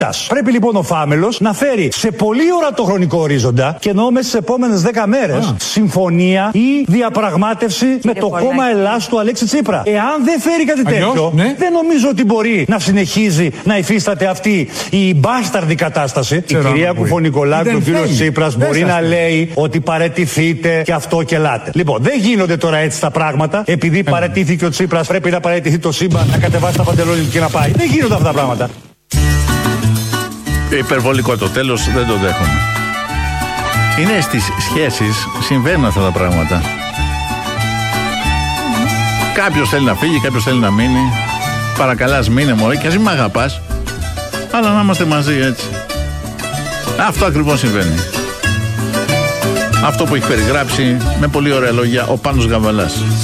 Πρέπει λοιπόν ο Φάμελος να φέρει σε πολύ ορατό χρονικό ορίζοντα, και εννοώ μέσα στις επόμενες 10 μέρες, συμφωνία ή διαπραγμάτευση με το κόμμα Ελλάς του Αλέξη Τσίπρα. Εάν δεν φέρει κάτι τέτοιο, δεν νομίζω ότι μπορεί να συνεχίζει να υφίσταται αυτή η μπάσταρδη κατάσταση. Η κυρία Κουφονικολάκη και ο κύριος Τσίπρας μπορεί να λέει ότι παραιτηθείτε και αυτό και ελάτε. Λοιπόν, δεν γίνονται τώρα έτσι τα πράγματα. Επειδή παραιτήθηκε ο Τσίπρας, πρέπει να παραιτηθεί το σύμπαν, να κατεβάσει τα παντελόνια και να πάει. Δεν γίνονται αυτά τα πράγματα. Υπερβολικό το τέλος, δεν το δέχομαι. Είναι στις σχέσεις, συμβαίνουν αυτά τα πράγματα. Κάποιος θέλει να φύγει, κάποιος θέλει να μείνει. Παρακαλάς μείνε μωρέ, και ας μην μ' αγαπάς, αλλά να είμαστε μαζί έτσι. Αυτό ακριβώς συμβαίνει. Αυτό που έχει περιγράψει με πολύ ωραία λόγια ο Πάνος Γαβαλάς.